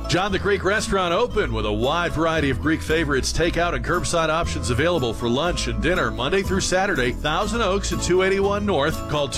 John the Greek Restaurant open with a wide variety of Greek favorites, takeout and curbside options available for lunch and dinner Monday through Saturday. Thousand Oaks at 281 North. Call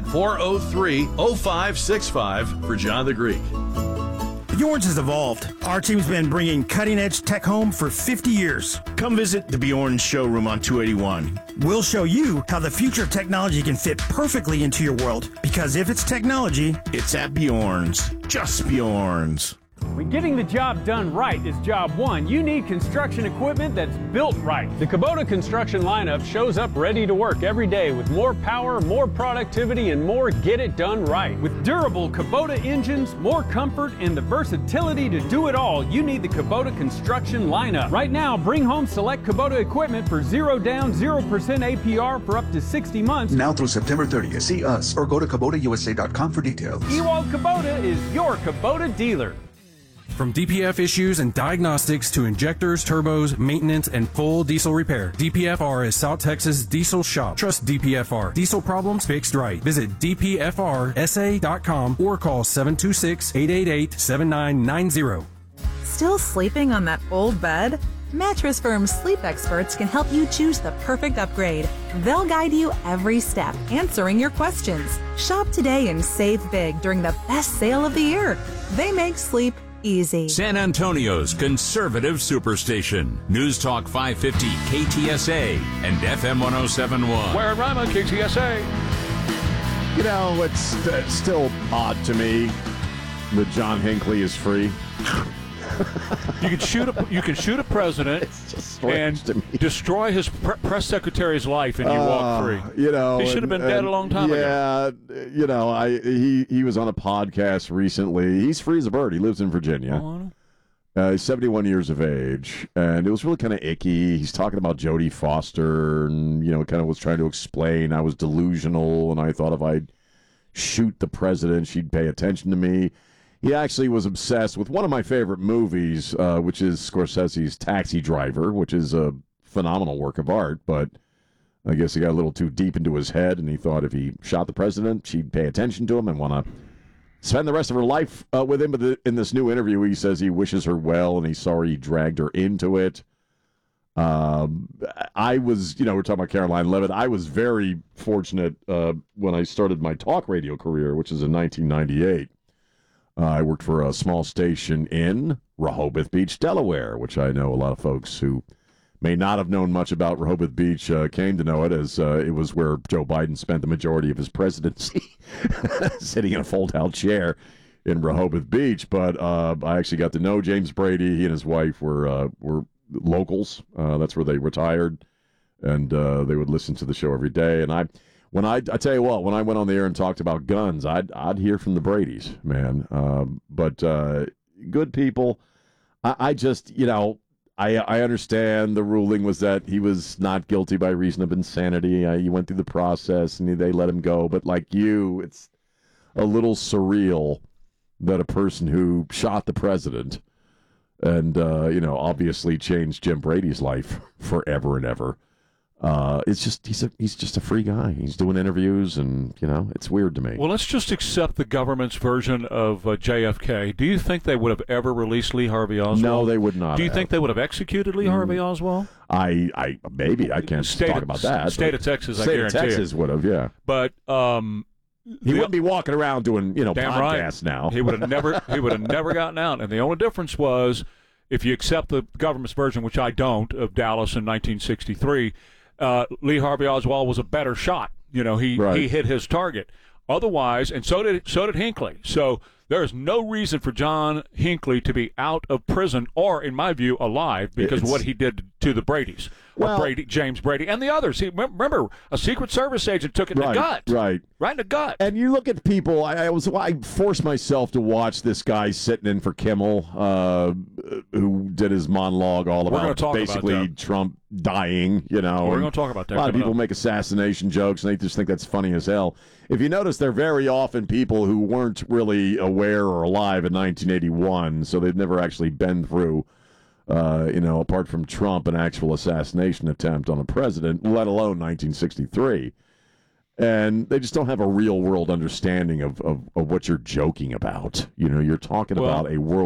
210-403-0565 for John the Greek. Bjorn's has evolved. Our team's been bringing cutting-edge tech home for 50 years. Come visit the Bjorn showroom on 281. We'll show you how the future of technology can fit perfectly into your world. Because if it's technology, It's at Bjorn's. Just Bjorn's. When getting the job done right is job one, you need construction equipment that's built right. The Kubota construction lineup shows up ready to work every day with more power, more productivity, and more get it done right. With durable Kubota engines, more comfort, and the versatility to do it all, you need the Kubota construction lineup. Right now, bring home select Kubota equipment for 0 down, 0% APR for up to 60 months. Now through September 30th. See us or go to KubotaUSA.com for details. Ewald Kubota is your Kubota dealer. From DPF issues and diagnostics to injectors, turbos, maintenance, and full diesel repair, DPFR is South Texas Diesel Shop. Trust DPFR. Diesel problems fixed right. Visit DPFRSA.com or call 726-888-7990. Still sleeping on that old bed? Mattress Firm's sleep experts can help you choose the perfect upgrade. They'll guide you every step, answering your questions. Shop today and save big during the best sale of the year. They make sleep easy. San Antonio's conservative superstation. News Talk 550 KTSA and FM 1071. Where in Rima, KTSA. You know, it's still odd to me that John Hinckley is free. You can shoot a president and destroy his press secretary's life, and you walk free. You know, he should have been dead a long time ago. Yeah, you know, he was on a podcast recently. He's free as a bird. He lives in Virginia. He's 71 years of age, and it was really kind of icky. He's talking about Jodie Foster, and kind of was trying to explain I was delusional, and I thought if I'd shoot the president, she'd pay attention to me. He actually was obsessed with one of my favorite movies, which is Scorsese's Taxi Driver, which is a phenomenal work of art, but I guess he got a little too deep into his head, and he thought if he shot the president, she'd pay attention to him and want to spend the rest of her life with him. But in this new interview, he says he wishes her well, and he's sorry he dragged her into it. I was, we're talking about Caroline Levitt. I was very fortunate when I started my talk radio career, which is in 1998. I worked for a small station in Rehoboth Beach, Delaware, which I know a lot of folks who may not have known much about Rehoboth Beach came to know it, as it was where Joe Biden spent the majority of his presidency, sitting in a fold-out chair in Rehoboth Beach. But I actually got to know James Brady. He and his wife were locals. That's where they retired, and they would listen to the show every day. And I tell you what, when I went on the air and talked about guns, I'd hear from the Bradys, man. But good people. I just, I understand the ruling was that he was not guilty by reason of insanity. He went through the process and they let him go. But like you, it's a little surreal that a person who shot the president and, obviously changed Jim Brady's life forever and ever. It's just he's just a free guy. He's doing interviews, and it's weird to me. Well, let's just accept the government's version of JFK. Do you think they would have ever released Lee Harvey Oswald? No, they would not. Do you think they would have executed Lee Harvey Oswald? I maybe I can't talk about that. State of Texas, I guarantee. State of Texas would have, yeah. But he wouldn't be walking around doing podcasts right. now. He would have never gotten out. And the only difference was, if you accept the government's version, which I don't, of Dallas in 1963. Lee Harvey Oswald was a better shot. He hit his target. Otherwise, and so did Hinckley. So there is no reason for John Hinckley to be out of prison or, in my view, alive because of what he did to the Bradys. James Brady, and the others. Remember, a Secret Service agent took it in the gut. Right in the gut. And you look at people, I forced myself to watch this guy sitting in for Kimmel, who did his monologue all about basically Trump dying, We're going to talk about that. A lot of people make assassination jokes, and they just think that's funny as hell. If you notice, they're very often people who weren't really aware or alive in 1981, so they've never actually been through apart from Trump, an actual assassination attempt on a president, let alone 1963. And they just don't have a real-world understanding of what you're joking about. You're talking about a world